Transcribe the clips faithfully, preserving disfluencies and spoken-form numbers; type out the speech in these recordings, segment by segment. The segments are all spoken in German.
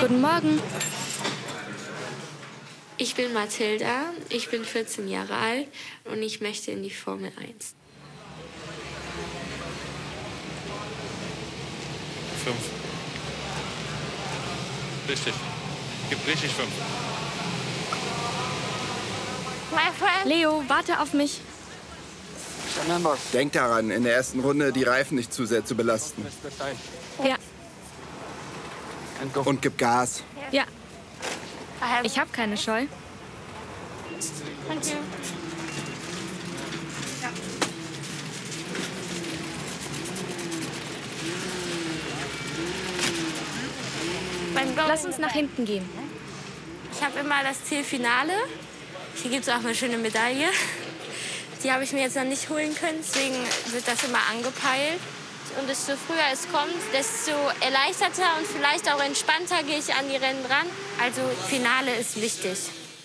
Guten Morgen. Ich bin Mathilda, ich bin vierzehn Jahre alt und ich möchte in die Formel eins. Fünf. Richtig. Gibt richtig fünf. Leo, warte auf mich. Denk daran, in der ersten Runde die Reifen nicht zu sehr zu belasten. Ja. Und gib Gas. Ja. Ich habe keine Scheu. Danke. Lass uns nach hinten gehen. Ich habe immer das Ziel Finale. Hier gibt es auch eine schöne Medaille. Die habe ich mir jetzt noch nicht holen können, deswegen wird das immer angepeilt. Und desto früher es kommt, desto erleichterter und vielleicht auch entspannter gehe ich an die Rennen ran. Also Finale ist wichtig.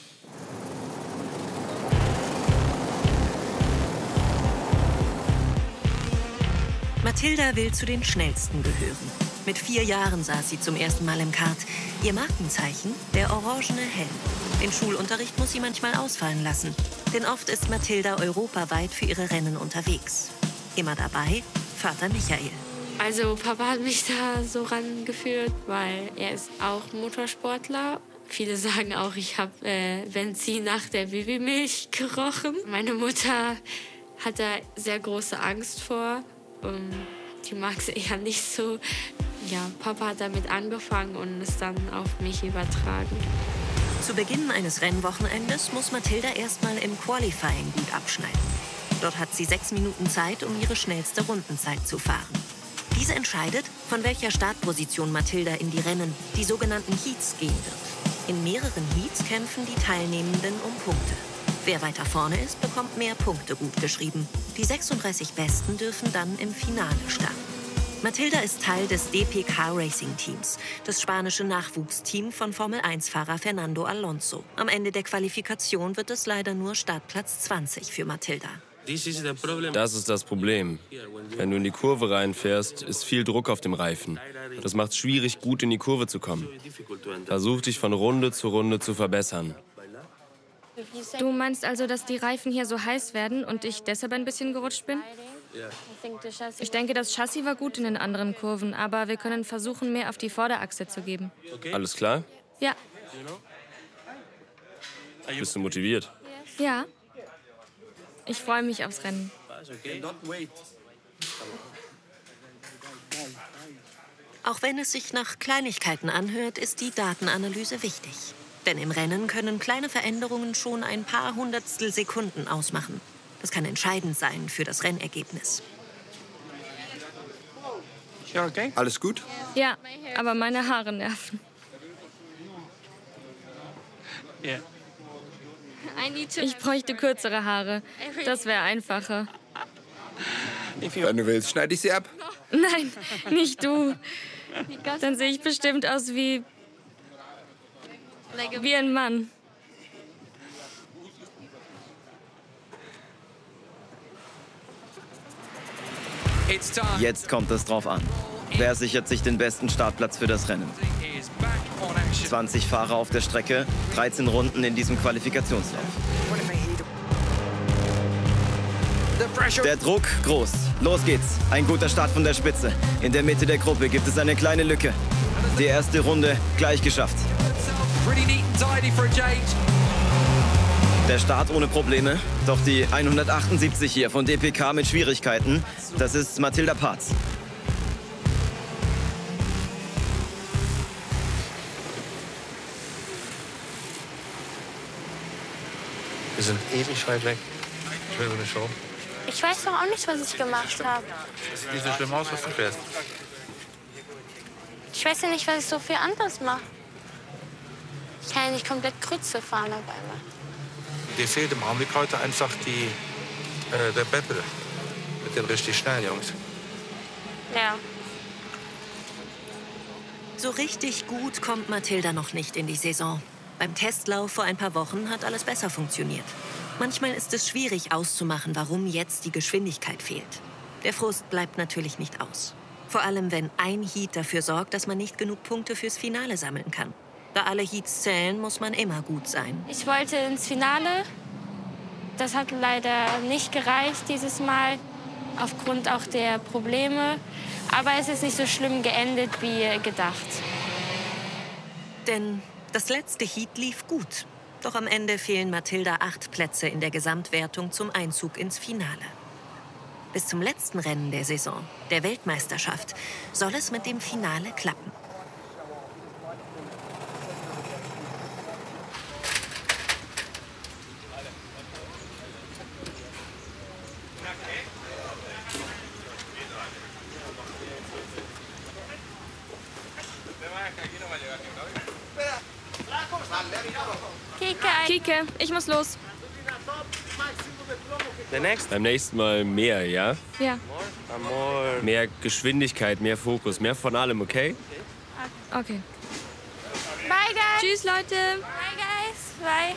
Mathilda will zu den Schnellsten gehören. Mit vier Jahren saß sie zum ersten Mal im Kart. Ihr Markenzeichen? Der orangene Helm. Den Schulunterricht muss sie manchmal ausfallen lassen. Denn oft ist Mathilda europaweit für ihre Rennen unterwegs. Immer dabei Vater Michael. Also Papa hat mich da so rangeführt, weil er ist auch Motorsportler. Viele sagen auch, ich habe äh, Benzin nach der Babymilch gerochen. Meine Mutter hat da sehr große Angst vor. Um, die mag es eher nicht so. Ja, Papa hat damit angefangen und es dann auf mich übertragen. Zu Beginn eines Rennwochenendes muss Mathilda erstmal im Qualifying gut abschneiden. Dort hat sie sechs Minuten Zeit, um ihre schnellste Rundenzeit zu fahren. Diese entscheidet, von welcher Startposition Mathilda in die Rennen, die sogenannten Heats, gehen wird. In mehreren Heats kämpfen die Teilnehmenden um Punkte. Wer weiter vorne ist, bekommt mehr Punkte gutgeschrieben. Die sechsunddreißig Besten dürfen dann im Finale starten. Mathilda ist Teil des D P Car Racing Teams, das spanische Nachwuchsteam von Formel eins Fahrer Fernando Alonso. Am Ende der Qualifikation wird es leider nur Startplatz zwanzig für Mathilda. Das ist das Problem. Wenn du in die Kurve reinfährst, ist viel Druck auf dem Reifen. Das macht es schwierig, gut in die Kurve zu kommen. Versuch dich von Runde zu Runde zu verbessern. Du meinst also, dass die Reifen hier so heiß werden und ich deshalb ein bisschen gerutscht bin? Ich denke, das Chassis war gut in den anderen Kurven, aber wir können versuchen, mehr auf die Vorderachse zu geben. Alles klar? Ja. Bist du motiviert? Ja. Ich freue mich aufs Rennen. Auch wenn es sich nach Kleinigkeiten anhört, ist die Datenanalyse wichtig. Denn im Rennen können kleine Veränderungen schon ein paar Hundertstel Sekunden ausmachen. Das kann entscheidend sein für das Rennergebnis. Alles gut? Ja, aber meine Haare nerven. Ich bräuchte kürzere Haare. Das wäre einfacher. Wenn du willst, schneide ich sie ab. Nein, nicht du. Dann sehe ich bestimmt aus wie... wie ein Mann. Jetzt kommt es drauf an. Wer sichert sich den besten Startplatz für das Rennen? zwanzig Fahrer auf der Strecke, dreizehn Runden in diesem Qualifikationslauf. Der Druck groß. Los geht's. Ein guter Start von der Spitze. In der Mitte der Gruppe gibt es eine kleine Lücke. Die erste Runde gleich geschafft. Der Start ohne Probleme. Doch die hundertachtundsiebzig hier von D P K mit Schwierigkeiten, das ist Mathilda Parz. Wir sind ewig weit weg. Ich will so eine Show. Ich weiß doch auch nicht, was ich gemacht habe. Das sieht nicht so schlimm aus, was du fährst. Ich weiß ja nicht, was ich so viel anders mache. Ich kann ja nicht komplett Krütze fahren auf einmal. Dir fehlt im Augenblick heute einfach die, äh, der Battle mit den richtig schnellen Jungs. Ja. So richtig gut kommt Mathilda noch nicht in die Saison. Beim Testlauf vor ein paar Wochen hat alles besser funktioniert. Manchmal ist es schwierig auszumachen, warum jetzt die Geschwindigkeit fehlt. Der Frust bleibt natürlich nicht aus. Vor allem, wenn ein Heat dafür sorgt, dass man nicht genug Punkte fürs Finale sammeln kann. Da alle Heats zählen, muss man immer gut sein. Ich wollte ins Finale. Das hat leider nicht gereicht dieses Mal, aufgrund auch der Probleme. Aber es ist nicht so schlimm geendet wie gedacht. Denn das letzte Heat lief gut. Doch am Ende fehlen Mathilda acht Plätze in der Gesamtwertung zum Einzug ins Finale. Bis zum letzten Rennen der Saison, der Weltmeisterschaft, soll es mit dem Finale klappen. Kike, ich muss los. Beim nächsten Mal mehr, ja? Ja. Mehr Geschwindigkeit, mehr Fokus, mehr von allem, okay? Okay. Bye, guys. Tschüss, Leute. Bye, guys. Bye.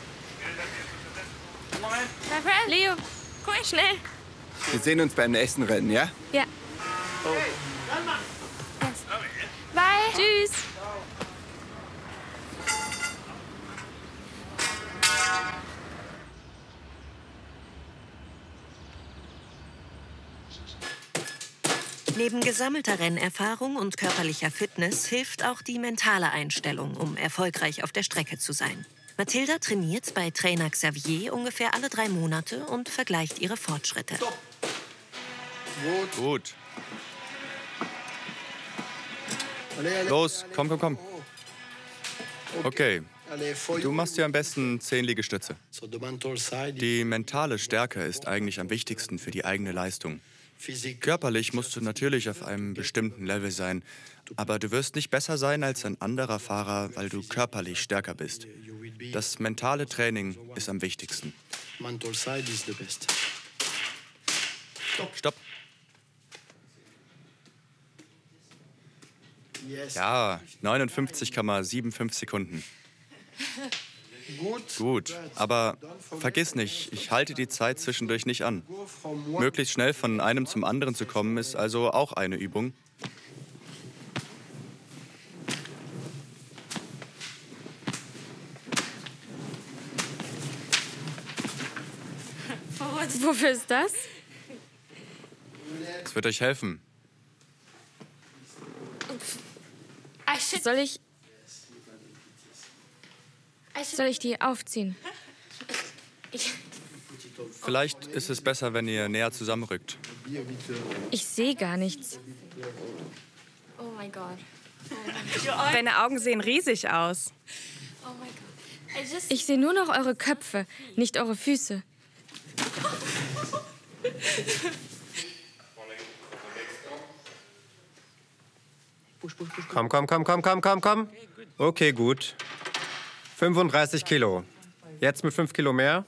My friend. Leo, komm schnell. Wir sehen uns beim nächsten Rennen, ja? Ja. Yes. Bye. Tschüss. Neben gesammelter Rennerfahrung und körperlicher Fitness hilft auch die mentale Einstellung, um erfolgreich auf der Strecke zu sein. Mathilda trainiert bei Trainer Xavier ungefähr alle drei Monate und vergleicht ihre Fortschritte. Stop. Gut. Gut. Los, komm, komm, komm. Okay. Du machst ja am besten zehn Liegestütze. Die mentale Stärke ist eigentlich am wichtigsten für die eigene Leistung. Körperlich musst du natürlich auf einem bestimmten Level sein, aber du wirst nicht besser sein als ein anderer Fahrer, weil du körperlich stärker bist. Das mentale Training ist am wichtigsten. Stopp. Ja, neunundfünfzig Komma fünfundsiebzig Sekunden. Gut, aber vergiss nicht, ich halte die Zeit zwischendurch nicht an. Möglichst schnell von einem zum anderen zu kommen, ist also auch eine Übung. Wofür ist das? Es wird euch helfen. Soll ich... Soll ich die aufziehen? Vielleicht ist es besser, wenn ihr näher zusammenrückt. Ich sehe gar nichts. Oh mein Gott. Deine Augen sehen riesig aus. Oh mein Gott. Ich sehe nur noch eure Köpfe, nicht eure Füße. Komm, komm, komm, komm, komm, komm, komm. Okay, gut. fünfunddreißig Kilo. Jetzt mit fünf Kilo mehr.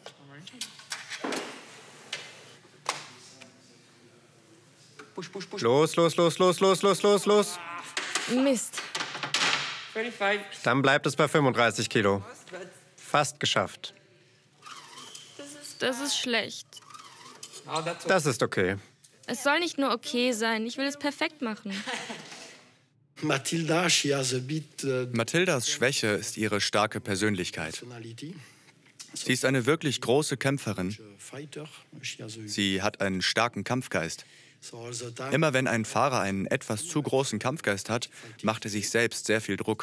Los, los, los, los, los, los, los, los. Mist. Dann bleibt es bei fünfunddreißig Kilo. Fast geschafft. Das ist schlecht. Das ist okay. Es soll nicht nur okay sein, ich will es perfekt machen. Mathildas Schwäche ist ihre starke Persönlichkeit. Sie ist eine wirklich große Kämpferin. Sie hat einen starken Kampfgeist. Immer wenn ein Fahrer einen etwas zu großen Kampfgeist hat, macht er sich selbst sehr viel Druck.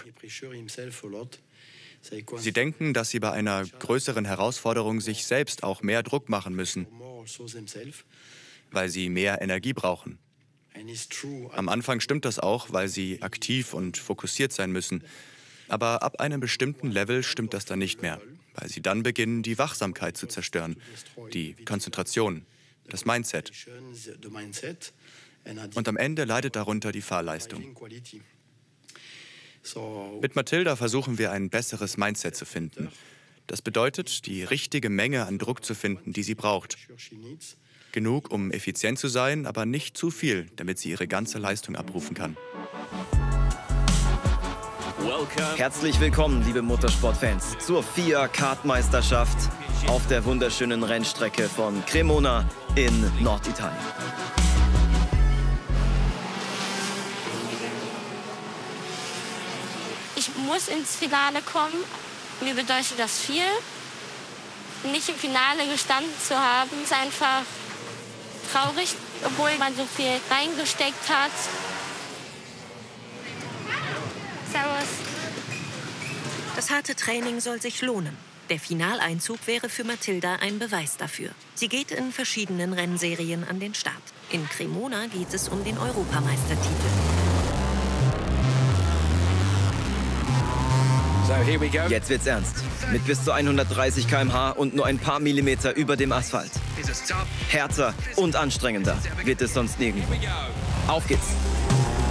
Sie denken, dass sie bei einer größeren Herausforderung sich selbst auch mehr Druck machen müssen, weil sie mehr Energie brauchen. Am Anfang stimmt das auch, weil sie aktiv und fokussiert sein müssen. Aber ab einem bestimmten Level stimmt das dann nicht mehr, weil sie dann beginnen, die Wachsamkeit zu zerstören, die Konzentration, das Mindset. Und am Ende leidet darunter die Fahrleistung. Mit Mathilda versuchen wir, ein besseres Mindset zu finden. Das bedeutet, die richtige Menge an Druck zu finden, die sie braucht. Genug, um effizient zu sein, aber nicht zu viel, damit sie ihre ganze Leistung abrufen kann. Herzlich willkommen, liebe Motorsportfans, zur FIA-Kartmeisterschaft auf der wunderschönen Rennstrecke von Cremona in Norditalien. muss ins Finale kommen. Mir bedeutet das viel. Nicht im Finale gestanden zu haben, ist einfach traurig, obwohl man so viel reingesteckt hat. Servus. Das harte Training soll sich lohnen. Der Finaleinzug wäre für Matilda ein Beweis dafür. Sie geht in verschiedenen Rennserien an den Start. In Cremona geht es um den Europameistertitel. Jetzt wird's ernst. Mit bis zu hundertdreißig Kilometer pro Stunde und nur ein paar Millimeter über dem Asphalt. Härter und anstrengender wird es sonst nirgendwo. Auf geht's!